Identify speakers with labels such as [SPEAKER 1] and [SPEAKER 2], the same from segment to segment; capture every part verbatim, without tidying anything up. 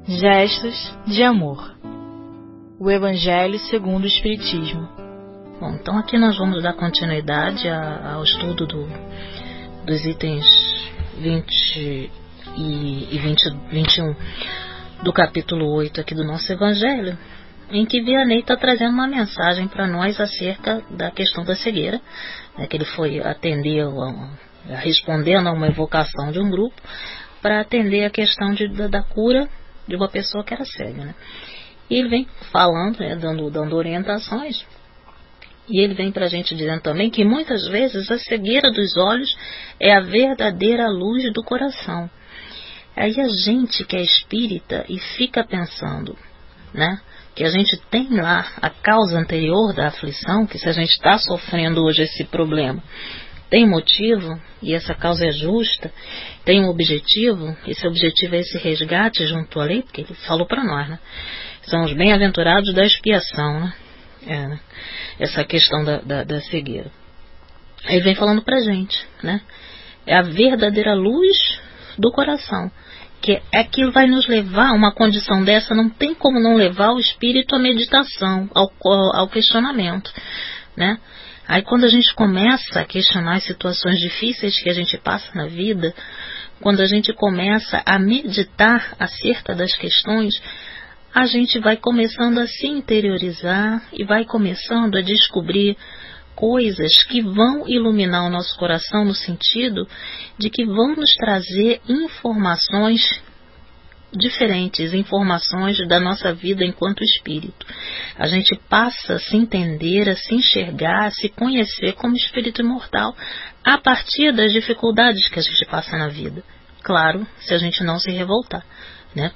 [SPEAKER 1] Gestos de amor. O Evangelho segundo o Espiritismo.
[SPEAKER 2] Bom, então aqui nós vamos dar continuidade a, ao estudo do, dos itens vinte e, e vinte, vinte e um do capítulo oito aqui do nosso Evangelho, em que Vianney está trazendo uma mensagem para nós acerca da questão da cegueira, né, que ele foi atender, a, a, respondendo a uma evocação de um grupo, para atender a questão de, da, da cura de uma pessoa que era cega, né? E ele vem falando, né, dando, dando orientações, e ele vem para a gente dizendo também que muitas vezes a cegueira dos olhos é a verdadeira luz do coração. Aí a gente que é espírita e fica pensando, né, que a gente tem lá a causa anterior da aflição, que se a gente está sofrendo hoje esse problema, tem motivo, e essa causa é justa, tem um objetivo, esse objetivo é esse resgate junto à lei, porque ele falou para nós, né? São os bem-aventurados da expiação, né? É, né? Essa questão da, da, da cegueira. Aí vem falando pra gente, né? É a verdadeira luz do coração, que é que vai nos levar a uma condição dessa, não tem como não levar o espírito à meditação, ao, ao questionamento, né? Aí quando a gente começa a questionar as situações difíceis que a gente passa na vida, quando a gente começa a meditar acerca das questões, a gente vai começando a se interiorizar e vai começando a descobrir coisas que vão iluminar o nosso coração no sentido de que vão nos trazer informações diferentes, informações da nossa vida enquanto espírito. A gente passa a se entender, a se enxergar, a se conhecer como espírito imortal a partir das dificuldades que a gente passa na vida. Claro, se a gente não se revoltar, né?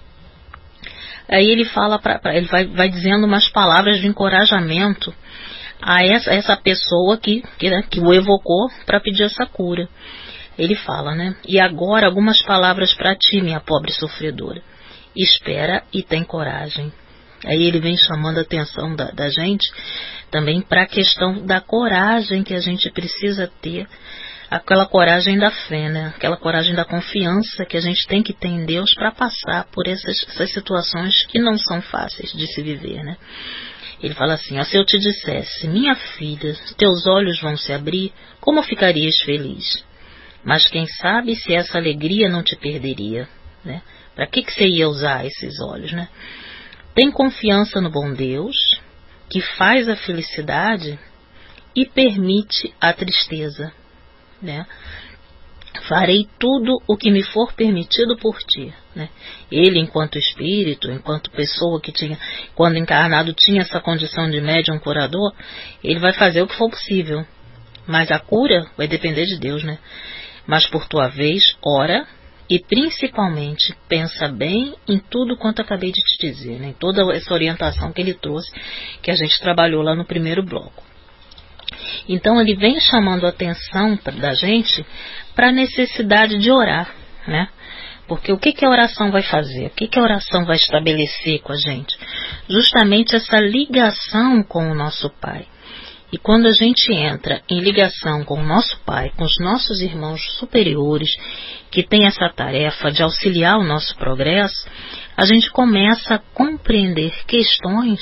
[SPEAKER 2] Aí ele fala, pra, pra, ele vai, vai dizendo umas palavras de encorajamento a essa, essa pessoa que, que, né, que o evocou para pedir essa cura. Ele fala, né? E agora algumas palavras para ti, minha pobre sofredora. Espera e tem coragem. Aí ele vem chamando a atenção da, da gente também para a questão da coragem que a gente precisa ter, aquela coragem da fé, né? Aquela coragem da confiança que a gente tem que ter em Deus para passar por essas, essas situações que não são fáceis de se viver, né? Ele fala assim, ó, se eu te dissesse, minha filha, teus olhos vão se abrir, como ficarias feliz? Mas quem sabe se essa alegria não te perderia, né? Para que, que você ia usar esses olhos, né? Tem confiança no bom Deus, que faz a felicidade e permite a tristeza, né? Farei tudo o que me for permitido por ti, né? Ele, enquanto espírito, enquanto pessoa que tinha, quando encarnado, tinha essa condição de médium curador, ele vai fazer o que for possível. Mas a cura vai depender de Deus, né? Mas por tua vez, ora e principalmente pensa bem em tudo quanto acabei de te dizer, né? Em toda essa orientação que ele trouxe, que a gente trabalhou lá no primeiro bloco. Então ele vem chamando a atenção da gente para a necessidade de orar, né? Porque o que, que a oração vai fazer? O que, que a oração vai estabelecer com a gente? Justamente essa ligação com o nosso Pai. E quando a gente entra em ligação com o nosso Pai, com os nossos irmãos superiores, que tem essa tarefa de auxiliar o nosso progresso, a gente começa a compreender questões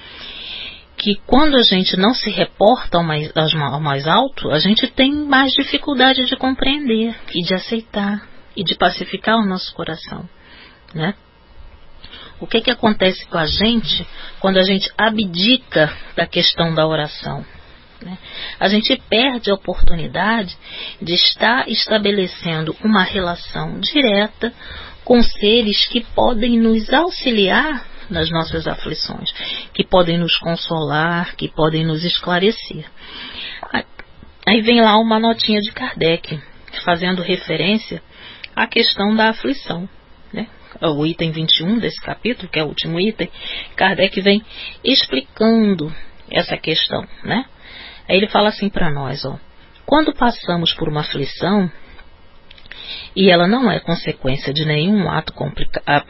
[SPEAKER 2] que quando a gente não se reporta ao mais, ao mais alto, a gente tem mais dificuldade de compreender e de aceitar e de pacificar o nosso coração, né? O que que acontece com a gente quando a gente abdica da questão da oração, né? A gente perde a oportunidade de estar estabelecendo uma relação direta com seres que podem nos auxiliar nas nossas aflições, que podem nos consolar, que podem nos esclarecer. Aí vem lá uma notinha de Kardec, fazendo referência à questão da aflição, né? O item vinte e um desse capítulo, que é o último item, Kardec vem explicando essa questão, né? Aí ele fala assim para nós, ó, quando passamos por uma aflição, e ela não é consequência de nenhum ato complicado,